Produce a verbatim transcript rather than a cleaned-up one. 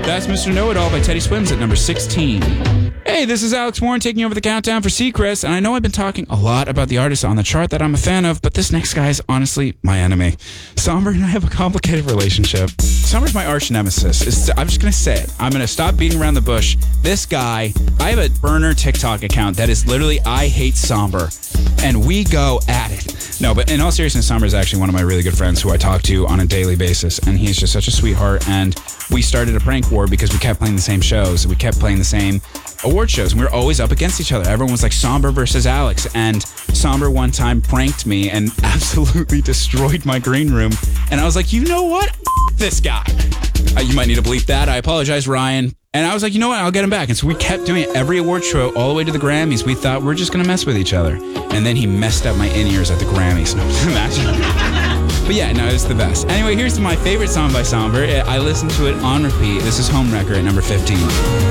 That's Mister Know-It-All by Teddy Swims at number sixteen. Hey, this is Alex Warren taking over the countdown for Seacrest, and I know I've been talking a lot about the artists on the chart that I'm a fan of, but this next guy is honestly my enemy. Somber and I have a complicated relationship. Somber's my arch nemesis. It's, I'm just going to say it. I'm going to stop beating around the bush. This guy, I have a burner TikTok account that is literally I Hate Somber, and we go at it. No, but in all seriousness, Somber is actually one of my really good friends who I talk to on a daily basis, and he's just such a sweetheart, and we started a prank war because we kept playing the same shows. We kept playing the same award shows, and we were always up against each other. Everyone was like Somber versus Alex, and Somber one time pranked me and absolutely destroyed my green room, and I was like, you know what? F- this guy. Uh, you might need to bleep that. I apologize, Ryan. And I was like, you know what? I'll get him back. And so we kept doing it every award show all the way to the Grammys. We thought we're just going to mess with each other. And then he messed up my in-ears at the Grammys. No, imagine. But yeah, no, it's the best. Anyway, here's my favorite song by Somber. I listened to it on repeat. This is Home Wrecker at number fifteen.